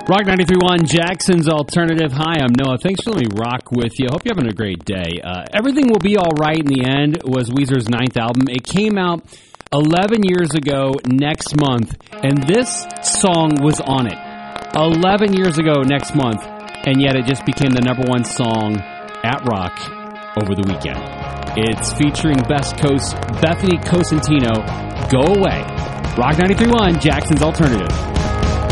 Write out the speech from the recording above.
Rock 93.1, Jackson's Alternative. Hi, I'm Noah. Thanks for letting me rock with you. Hope you're having a great day. Everything Will Be All Right in the End was Weezer's 9th album. It came out 11 years ago next month, and this song was on it. 11 years ago next month, and yet it just became the number one song at Rock over the weekend. It's featuring Best Coast Bethany Cosentino, Go Away. Rock 93.1, Jackson's Alternative.